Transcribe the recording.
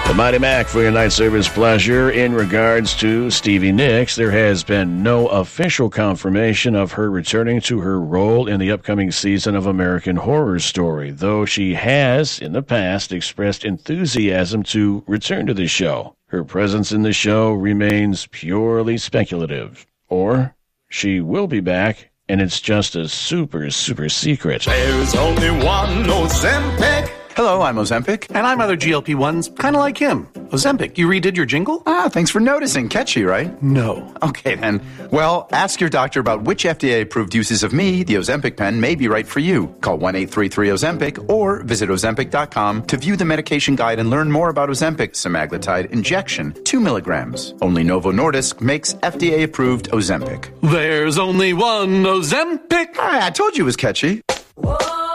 The Mighty Mac for your night service pleasure. In regards to Stevie Nicks, there has been no official confirmation of her returning to her role in the upcoming season of American Horror Story, though she has, in the past, expressed enthusiasm to return to the show. Her presence in the show remains purely speculative. Or she will be back, and it's just a super secret. There's only one Ozempic. Hello, I'm Ozempic. And I'm other GLP-1s, kind of like him. Ozempic, you redid your jingle? Thanks for noticing. Catchy, right? No. Okay, then. Well, ask your doctor about which FDA-approved uses of me, the Ozempic pen, may be right for you. Call 1-833-OZEMPIC or visit Ozempic.com to view the medication guide and learn more about Ozempic semaglutide injection, 2 milligrams. Only Novo Nordisk makes FDA-approved Ozempic. There's only one Ozempic. I told you it was catchy. Whoa.